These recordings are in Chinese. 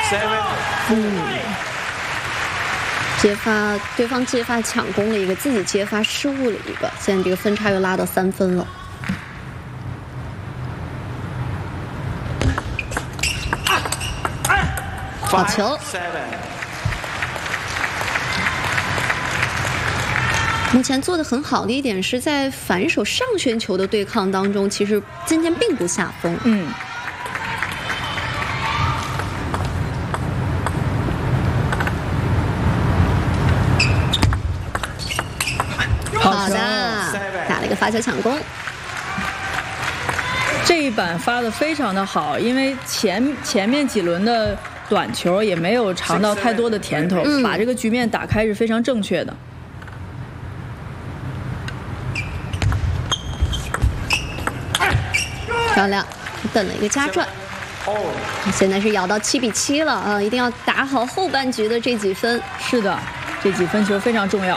接发对方接发抢攻了一个，自己接发失误了一个，现在这个分差又拉到3分了。好球！目前做得很好的一点是在反手上旋球的对抗当中，其实今天并不下风。好的，打了一个发球抢攻。 这一板发的非常的好，因为前面几轮的短球也没有尝到太多的甜头，把这个局面打开是非常正确的。 漂亮，等了一个加转。现在是咬到7比7了啊！一定要打好后半局的这几分。 是的，这几分球非常重要。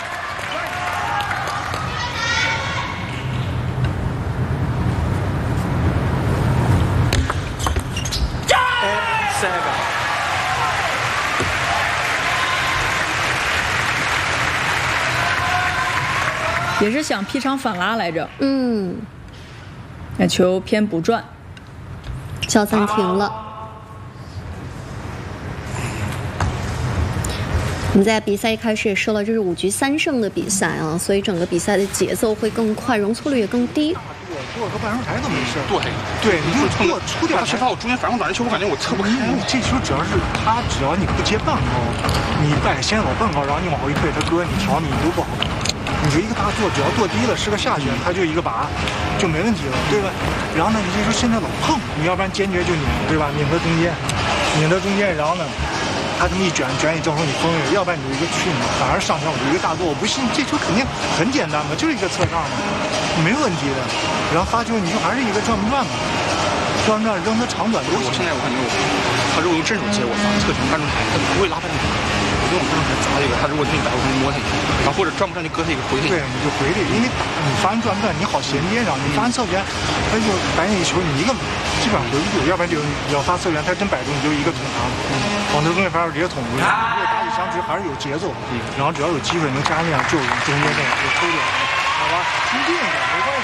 也是想劈长反拉来着，那球偏不转， 叫暂停了。我们在比赛一开始也说了，这是5局3胜的比赛啊，所以整个比赛的节奏会更快，容错率也更低。 剁个半手台都没事。 对， 你就剁出点。 他缺乏我中间反攻短的球，我感觉我侧不开。 这球只要你不接半高，你先老半高，然后你往后一退，他哥你调你都不好。你就一个大剁，只要剁低了是个下旋，他就一个拔，就没问题了，对吧？然后呢，你这时候现在老碰，你要不然坚决就拧，对吧？拧到中间，然后呢，他这么一卷一正好你封了，要不然你就一个去嘛，反而上旋我就一个大剁，我不信这球肯定很简单嘛，就是一个侧上嘛，没问题的。然后发球你就还是一个转不转嘛，转扔他长短都行。 我现在我感觉他如果用正手接我发侧旋半中台，他不会拉半中台。我用半中台砸一个，他如果对你打，我可能摸他一下，然后或者转不上就搁他一个回他一下。 对，你就回他，因为你发完转不转你好衔接上，你发完侧旋，他就摆你一球，你一个基本上回不住，要不然就你要发侧旋，他真摆住你就一个捅他，往头中间反手直接捅过去。如果打起相直还是有节奏，然后只要有机会能加力量就中间这样就抽点，好吧，轻定一点没关系。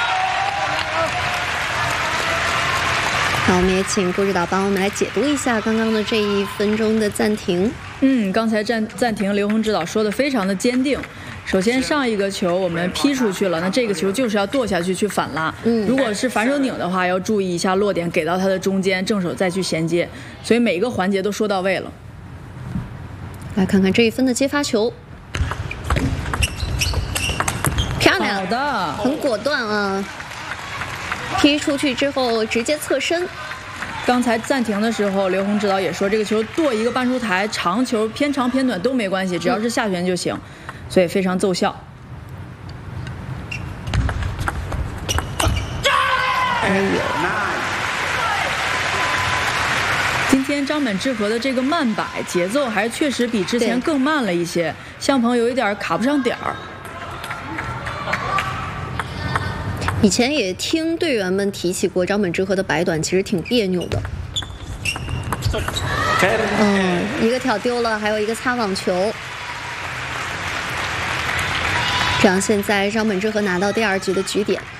好，我们也请郭指导帮我们来解读一下刚刚的这1分钟的暂停。 刚才暂停，刘宏指导说的非常的坚定。首先上一个球我们劈出去了，那这个球就是要剁下去去反拉。如果是反手拧的话，要注意一下落点给到他的中间，正手再去衔接。所以每一个环节都说到位了。 来看看这1分的接发球，漂亮， 好的， 很果断啊！劈出去之后直接侧身。 刚才暂停的时候，刘宏指导也说，这个球剁一个半出台，长球偏长偏短都没关系，只要是下旋就行，所以非常奏效。今天张本智和的这个慢摆节奏还确实比之前更慢了一些，向鹏有一点卡不上点儿。 以前也听队员们提起过张本智和的摆短其实挺别扭的。一个挑丢了，还有一个擦网球。这样现在张本智和拿到第2局的局点。